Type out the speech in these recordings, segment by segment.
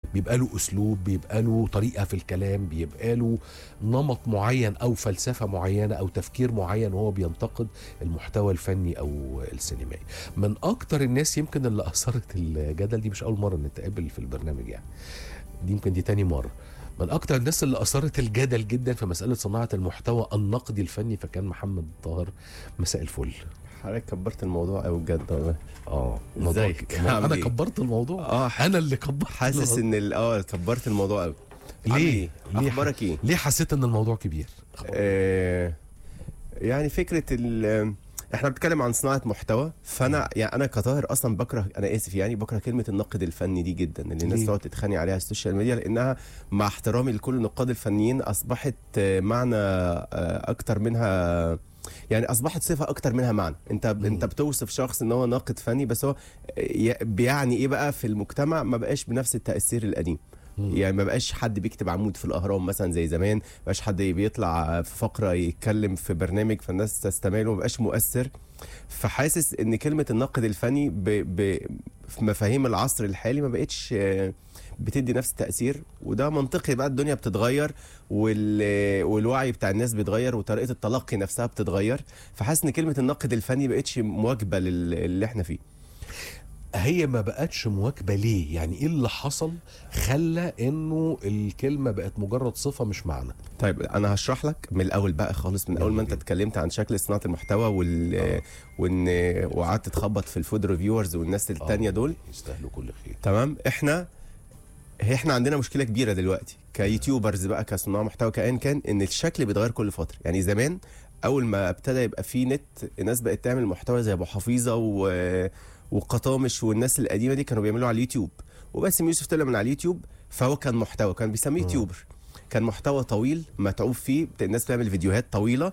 بيبقى له اسلوب، بيبقى له طريقه في الكلام، بيبقى له نمط معين او فلسفه معينه او تفكير معين وهو بينتقد المحتوى الفني او السينمائي. من اكتر الناس يمكن اللي اثرت الجدل دي، مش اول مره نتقابل في البرنامج يعني، دي يمكن دي تاني مره، من اكتر الناس اللي اثارت الجدل جدا في مساله صناعه المحتوى النقدي الفني فكان محمد طاهر. مساء الفل. حضرتك كبرت الموضوع قوي بجد والله. ازيك؟ انا كبرت الموضوع. انا اللي كبرت. حاسس ان كبرت الموضوع قوي. ليه اخبارك ايه؟ ليه حسيت ان الموضوع كبير؟ يعني فكره احنا بنتكلم عن صناعه محتوى، فانا يعني انا كطاهر اصلا بكره، انا اسف يعني بكره كلمه النقد الفني دي جدا، اللي الناس تقعد تتخانق عليها على السوشيال ميديا، لانها مع احترامي لكل النقاد الفنيين اصبحت معنى اكتر منها، يعني اصبحت صفه اكتر منها معنى. انت بتوصف شخص ان هو ناقد فني، بس هو بيعني ايه بقى في المجتمع؟ ما بقاش بنفس التاثير القديم. يعني ما بقاش حد بيكتب عمود في الاهرام مثلا زي زمان، ما بقاش حد بيطلع في فقره يتكلم في برنامج فالناس تستمعله، ما بقاش مؤثر. فحاسس ان كلمه الناقد الفني في مفاهيم العصر الحالي ما بقتش بتدي نفس التأثير، وده منطقي بقى، الدنيا بتتغير والوعي بتاع الناس بيتغير وطريقة التلقي نفسها بتتغير. فحاسس ان كلمة النقد الفني بقتش مواكبة اللي احنا فيه. هي ما بقتش مواكبة ليه؟ يعني ايه اللي حصل خلى انه الكلمة بقت مجرد صفة مش معنى؟ طيب انا هشرح لك من الاول بقى خالص، من اول ما انت اتكلمت عن شكل صناعة المحتوى وقعدت تخبط في الفود ريفيورز والناس التانية دول يستاهلوا كل خير. تمام. احنا عندنا مشكله كبيره دلوقتي كيوتيوبرز بقى، كصناع محتوى، كأن كان ان الشكل بيتغير كل فتره. يعني زمان اول ما ابتدى يبقى في نت، الناس بقت تعمل محتوى زي ابو حفيظه وقطامش والناس القديمه دي كانوا بيعملوا على اليوتيوب، وباسم يوسف طلع من على اليوتيوب، فهو كان محتوى، كان بيسميه يوتيوبر، كان محتوى طويل متعوب فيه، الناس بتعمل فيديوهات طويله،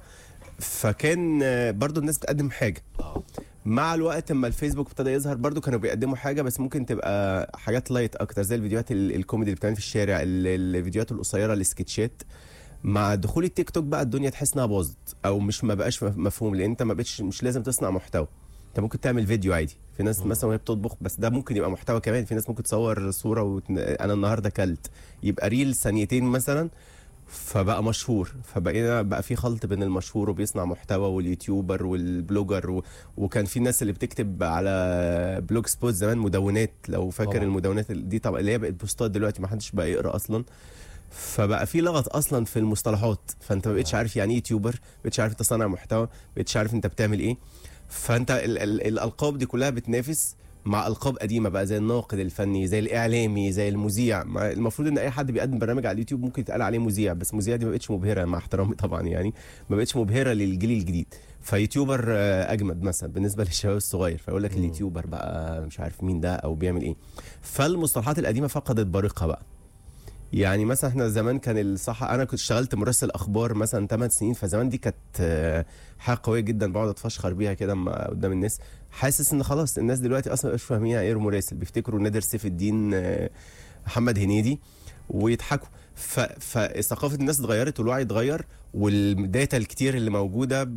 فكان برضو الناس بتقدم حاجه. مع الوقت اما الفيسبوك ابتدى يظهر برضو كانوا بيقدموا حاجه، بس ممكن تبقى حاجات لايت اكتر، زي الفيديوهات الكوميدي اللي بتعمل في الشارع، الفيديوهات القصيره، السكتشات. مع دخول التيك توك بقى الدنيا تحس انها باظت، او ما بقاش مفهوم، لان انت مش لازم تصنع محتوى، انت ممكن تعمل فيديو عادي. في ناس مثلا وهي بتطبخ، بس ده ممكن يبقى محتوى كمان. في ناس ممكن تصور صوره انا النهارده كلت، يبقى ريل ثانيتين مثلا، فبقى مشهور. بقى في خلط بين المشهور وبيصنع محتوى واليوتيوبر والبلوجر وكان في ناس اللي بتكتب على بلوج سبوت زمان، مدونات، لو فاكر طبعا. المدونات دي طبعا اللي هي بقت بوستات دلوقتي، ما حدش بقى يقرا اصلا. فبقى في لغط اصلا في المصطلحات، فانت ما بقتش عارف يعني ايه يوتيوبر، ما بقتش عارف انت صانع محتوى، ما بقتش عارف انت بتعمل ايه. فانت الالقاب دي كلها بتنافس مع القاب قديمه بقى، زي الناقد الفني، زي الاعلامي، زي المذيع. المفروض ان اي حد بيقدم برنامج على اليوتيوب ممكن يتقال عليه مذيع، بس مذيع دي ما بقتش مبهره، مع احترامي طبعا، يعني ما بقتش مبهره للجيل الجديد. فيوتيوبر اجمد مثلا بالنسبه للشباب الصغير، فيقول لك اليوتيوبر بقى مش عارف مين ده او بيعمل ايه. فالمصطلحات القديمه فقدت بريقها بقى. يعني مثلا احنا زمان كان الصح، انا كنت اشتغلت مراسل اخبار مثلا 8 سنين، فزمان دي كانت حاجه قويه جدا، بقعد اتفشخر بيها كده قدام الناس. حاسس ان خلاص الناس دلوقتي اصلا مش فاهمين يعني ايه مراسل، بيفتكروا نادر سيف الدين محمد هنيدي ويضحكوا. فثقافه الناس اتغيرت والوعي اتغير، والداتا الكتير اللي موجوده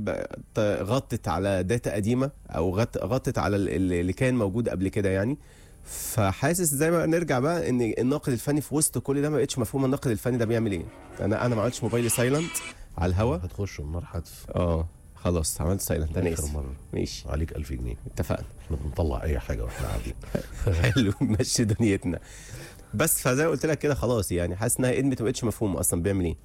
غطت على داتا قديمه، او غطت على اللي كان موجود قبل كده يعني. فحاسس زي ما نرجع بقى ان الناقد الفني في وسط كل ده ما بقتش مفهوم الناقد الفني ده بيعمل ايه. انا ما عملتش موبايلي سايلنت على الهوا، هتخش النار حتف. خلاص عملت سايلنت انا اسف. ماشي عليك 1000 جنيه، اتفقنا. احنا بنطلع اي حاجه واحنا قاعدين. حلو، ماشي دنيتنا. بس فزي ما قلت لك كده خلاص، يعني حاسس انها ادمت، ما بقتش مفهوم اصلا بيعمل ايه.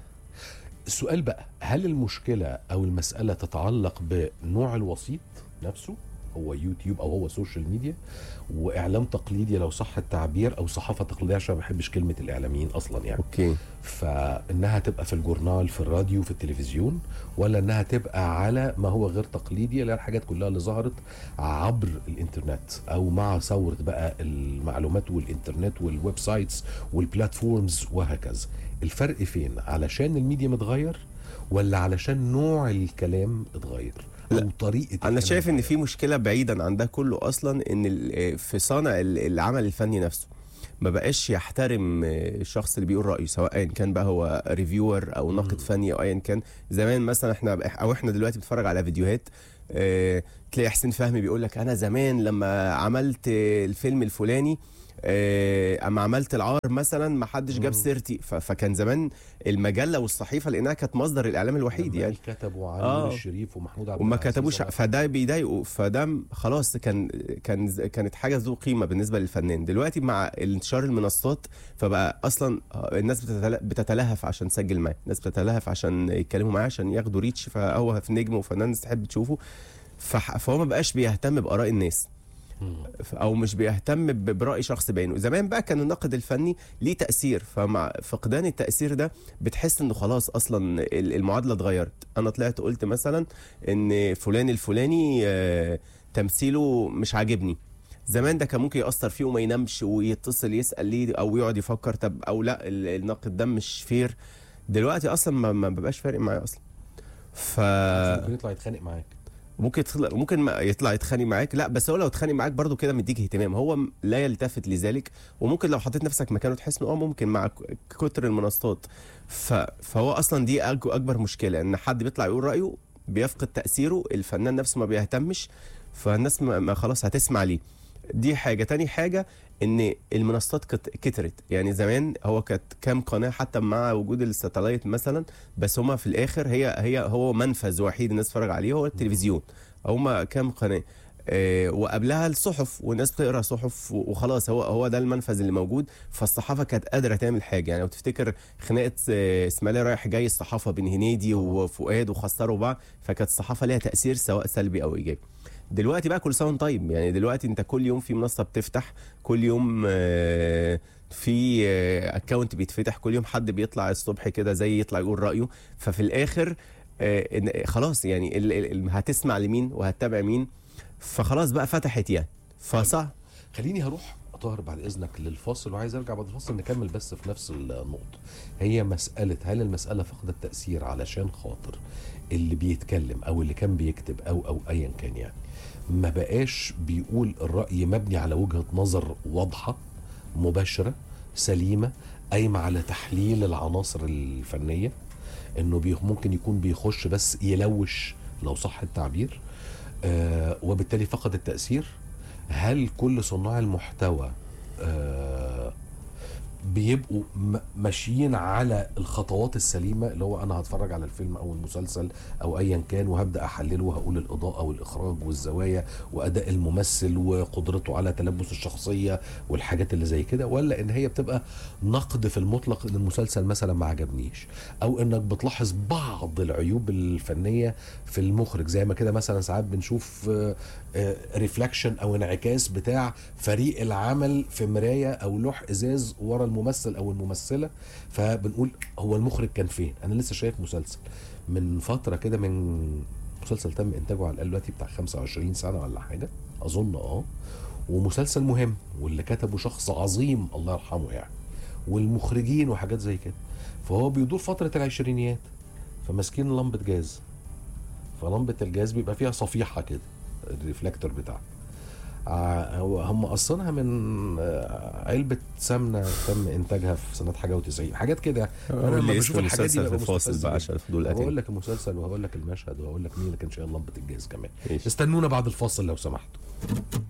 السؤال بقى، هل المشكله او المساله تتعلق بنوع الوسيط نفسه، هو يوتيوب او هو سوشيال ميديا واعلام تقليدي لو صح التعبير، او صحافه تقليديه عشان ما بحبش كلمه الاعلاميين اصلا يعني. اوكي. فانها تبقى في الجورنال، في الراديو، في التلفزيون، ولا انها تبقى على ما هو غير تقليدي، اللي هي الحاجات كلها اللي ظهرت عبر الانترنت او مع ثوره بقى المعلومات والانترنت والويب سايتس والبلاتفورمز وهكذا. الفرق فين؟ علشان الميديا متغير ولا علشان نوع الكلام اتغير او طريقه؟ انا شايف ان في مشكله بعيدا عن ده كله اصلا، ان في صانع العمل الفني نفسه ما بقاش يحترم الشخص اللي بيقول رايه، سواء كان بقى هو ريفيور او ناقد فني او ايا كان. زمان مثلا احنا دلوقتي بنتفرج على فيديوهات تلاقي حسين فهمي بيقول لك انا زمان لما عملت الفيلم الفلاني اما عملت العار مثلا ما حدش جاب سيرتي، فكان زمان المجله والصحيفه لانها كانت مصدر الاعلام الوحيد يعني كتبوا عن نور الشريف ومحمود عبد وما العزيز كتبوش، فده بيضايقوا، فده خلاص كانت حاجه ذو قيمه بالنسبه للفنان. دلوقتي مع انتشار المنصات فبقى اصلا الناس بتتلهف عشان تسجل معاه، الناس بتتلهف عشان يتكلموا معاه عشان ياخدوا ريتش، فهو في نجم وفنان الناس تحب تشوفه، فهو ما بقاش بيهتم باراء الناس او مش بيهتم براي شخص بعينه. زمان بقى كان النقد الفني ليه تاثير، فمع فقدان التاثير ده بتحس انه خلاص اصلا المعادله اتغيرت. انا طلعت قلت مثلا ان فلان الفلاني تمثيله مش عاجبني، زمان ده كان ممكن ياثر فيه وما ينامش ويتصل يسال ليه او يقعد يفكر طب او لا النقد ده مش فير. دلوقتي اصلا ما بقاش فارق معايا اصلا. ممكن يطلع يتخانق معاك، ممكن ما يطلع يتخانق معاك، لا بس هو لو اتخانق معاك برضو كده مديك اهتمام، هو لا يلتفت لذلك. وممكن لو حطيت نفسك مكانه تحس انه ممكن مع كتر المنصات. فهو اصلا دي اكبر مشكله، ان حد بيطلع يقول رايه بيفقد تاثيره، الفنان نفسه ما بيهتمش، فالناس ما خلاص هتسمع ليه. دي حاجه. تاني حاجه ان المنصات كترت، يعني زمان هو كانت كام قناه حتى مع وجود الساتلايت مثلا، بس هما في الاخر هو منفذ وحيد الناس تتفرج عليه هو التلفزيون، هما كام قناه وقبلها الصحف والناس بتقرا صحف وخلاص، هو ده المنفذ اللي موجود. فالصحافه كانت قادره تعمل حاجه، يعني لو تفتكر خناقه اسماعيليه رايح جاي الصحافه بين هنيدي وفؤاد وخسروا بعض، فكانت الصحافه ليها تاثير سواء سلبي او ايجابي. دلوقتي بقى كل سنه وانت طيب، يعني دلوقتي انت كل يوم في منصه بتفتح، كل يوم في اكونت بيتفتح، كل يوم حد بيطلع الصبح كده زي يطلع يقول رايه. ففي الاخر خلاص يعني هتسمع لمين وهتتابع مين، فخلاص بقى فتحت يعني فصح. خليني هروح طاهر بعد اذنك للفاصل، وعايز ارجع بعد الفاصل نكمل بس في نفس النقطه. هي مساله هل المساله فقدت تاثير علشان خاطر اللي بيتكلم او اللي كان بيكتب او ايا كان، يعني ما بقاش بيقول الراي مبني على وجهه نظر واضحه مباشره سليمه قايمه على تحليل العناصر الفنيه، انه ممكن يكون بيخش بس يلوش لو صح التعبير، وبالتالي فقد التأثير. هل كل صناع المحتوى بيبقوا ماشيين على الخطوات السليمة، اللي هو أنا هتفرج على الفيلم أو المسلسل أو أيا كان وهبدأ أحلله وهقول الإضاءة والإخراج والزوايا وأداء الممثل وقدرته على تلبس الشخصية والحاجات اللي زي كده، ولا إن هي بتبقى نقد في المطلق إن المسلسل مثلا ما عجبنيش، أو إنك بتلاحظ بعض العيوب الفنية في المخرج، زي ما كده مثلا ساعات بنشوف ريفلكشن أو انعكاس بتاع فريق العمل في مراية أو لوح إزاز ورا الممثل او الممثله، فبنقول هو المخرج كان فين. انا لسه شايف مسلسل من فتره كده، من مسلسل تم انتاجه على الاقل دلوقتي بتاع 25 سنه ولا حاجه اظن، ومسلسل مهم واللي كتبه شخص عظيم الله يرحمه يعني، والمخرجين وحاجات زي كده، فهو بيدور فتره العشرينيات، فماسكين لمبه جاز، فلمبه الجاز بيبقى فيها صفيحه كده الريفلكتور بتاعها، هم قصنها من علبة سمنة تم إنتاجها في سنة حاجة و90 حاجات كده. أنا لما بشوف الحاجات دي ببقى فاصل بقى عشان الفضول القديم، بقول لك المسلسل وهقول لك المشهد وهقول لك مين اللي كان شايل لمبة الجاز كمان. استنونا بعد الفاصل لو سمحتوا.